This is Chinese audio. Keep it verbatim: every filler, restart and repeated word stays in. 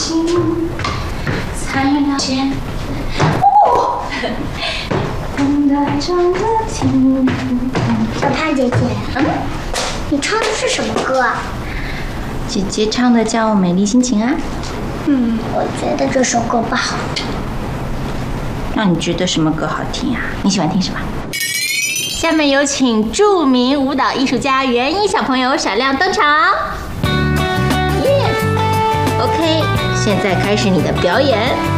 心才了解。哦，等待中的听不懂。 小潘姐姐，嗯，你唱的是什么歌啊？ 姐姐唱的叫《美丽心情》啊。 嗯，我觉得这首歌不好听。 那你觉得什么歌好听啊？你喜欢听什么？下面有请著名舞蹈艺术家元一小朋友闪亮登场。Yes，OK， 现在开始你的表演。